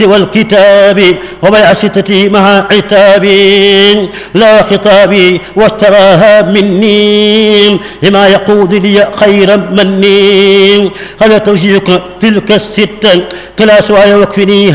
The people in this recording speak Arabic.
والكتاب وبيع ستتي مع عتابي لا خطابي واشتراها مني لما يقود لي خيرا مني هل توجيهك تلك الستة كلا سواي وكفني